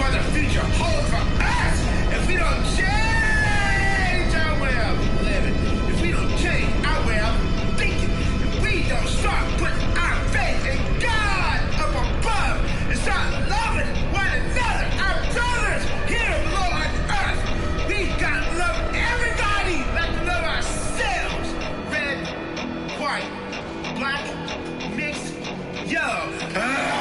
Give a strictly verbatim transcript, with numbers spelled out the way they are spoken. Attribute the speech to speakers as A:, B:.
A: what the future holds for us if we don't change our way of living, if we don't change our way of thinking, if we don't start putting our faith in God up above and start loving one another, our brothers here below on earth. We got to love everybody like we love ourselves. Red, white, black, mixed, yellow. Ah!